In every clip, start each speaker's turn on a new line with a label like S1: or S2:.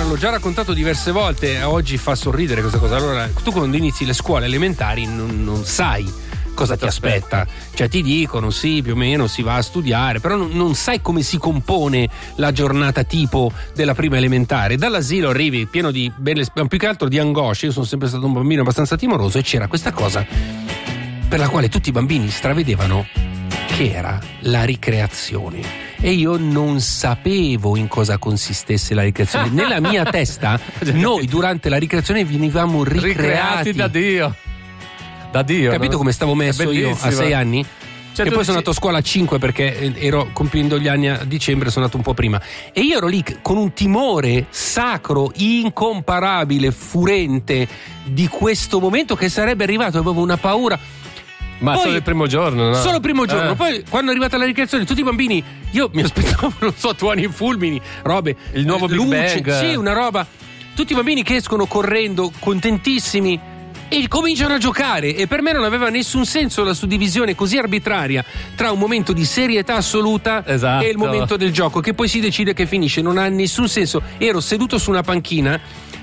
S1: l'ho già raccontato diverse volte, oggi fa sorridere questa cosa. Allora, tu quando inizi le scuole elementari non sai cosa ti aspetta, cioè ti dicono sì, più o meno si va a studiare, però non sai come si compone la giornata tipo della prima elementare. Dall'asilo arrivi pieno di più che altro di angosce. Io sono sempre stato un bambino abbastanza timoroso e c'era questa cosa per la quale tutti i bambini stravedevano, che era la ricreazione, e io non sapevo in cosa consistesse la ricreazione. Nella mia testa noi durante la ricreazione venivamo ricreati
S2: da Dio.
S1: Capito, no? Come stavo messo io a 6 anni? Cioè, e poi sono andato a scuola a 5 perché ero compiendo gli anni a dicembre, sono andato un po' prima, e io ero lì con un timore sacro, incomparabile, furente di questo momento che sarebbe arrivato. Avevo una paura.
S2: Ma poi, solo il primo giorno, no?
S1: Solo il primo giorno. Poi quando è arrivata la ricreazione, tutti i bambini, io mi aspettavo, non so, tuoni, fulmini, robe,
S2: il nuovo Big Bang.
S1: Sì, una roba. Tutti i bambini che escono correndo, contentissimi, e cominciano a giocare, e per me non aveva nessun senso la suddivisione così arbitraria tra un momento di serietà assoluta e il momento del gioco, che poi si decide che finisce. Non ha nessun senso. Ero seduto su una panchina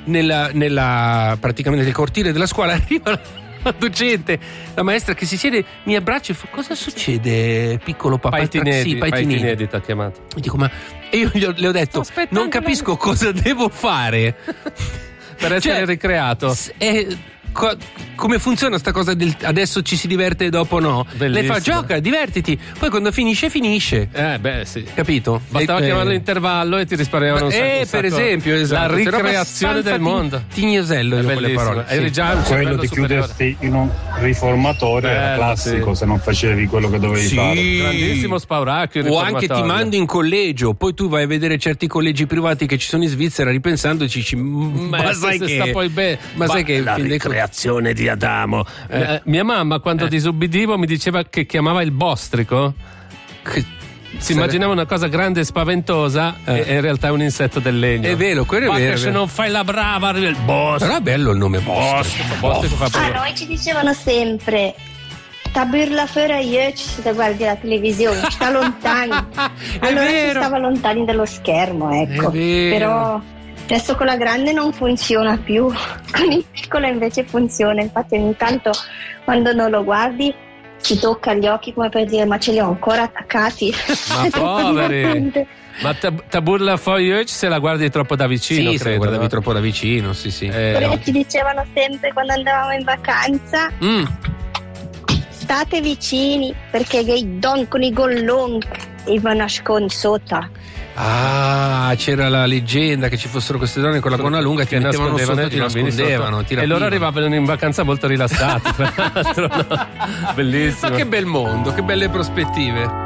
S1: nella praticamente nel cortile della scuola, arriva la docente, la maestra che si siede, mi abbraccia e fa: cosa succede, piccolo papà?
S2: Paitinedi ti ha chiamato.
S1: Mi dico, ma... E io le ho detto, non capisco cosa devo fare
S2: per essere ricreato.
S1: Come funziona sta cosa del adesso ci si diverte e dopo no?
S2: Bellissimo.
S1: Lei fa: gioca, divertiti, poi quando finisce.
S2: Sì.
S1: Capito?
S2: Bastava chiamare l'intervallo e ti risparmiavano un sacco.
S1: Per esempio, esatto.
S2: La ricreazione del mondo.
S1: Tignosello io con le parole.
S2: Eri già
S3: quello di chiuderti in un riformatorio era classico, se non facevi quello che dovevi fare.
S2: Grandissimo spauracchio.
S1: O anche ti mando in collegio, poi tu vai a vedere certi collegi privati che ci sono in Svizzera, ripensandoci, ma sai che
S2: la ricreazione di Adamo. Mia mamma quando disubbidivo mi diceva che chiamava il bostrico. Si immaginava una cosa grande e spaventosa e in realtà è un insetto del legno.
S1: È vero, quello è vero.
S2: Se non fai la brava arriva il boss.
S1: Però è bello il nome Bostrico.
S4: A noi ci dicevano sempre: tabirla fuori io, se guardi la televisione, sta lontani. Allora si stava lontani dallo schermo, ecco. Però adesso con la grande non funziona più, con il piccolo invece funziona. Infatti ogni tanto quando non lo guardi si tocca gli occhi come per dire: ma ce li ho ancora attaccati.
S2: Ma poveri. Ma Taburla Foyeuch se la guardi troppo da vicino,
S1: sì,
S2: credo.
S1: Se la guardavi troppo da vicino, sì.
S4: Ci dicevano sempre quando andavamo in vacanza: state vicini perché i don con i gollon vanno nascondi sotto.
S1: C'era la leggenda che ci fossero queste donne con la gonna lunga, ti mettevano sotto, ti nascondevano,
S2: e loro arrivavano in vacanza molto rilassati, tra l'altro, no? Bellissimo.
S1: Ma che bel mondo, che belle prospettive.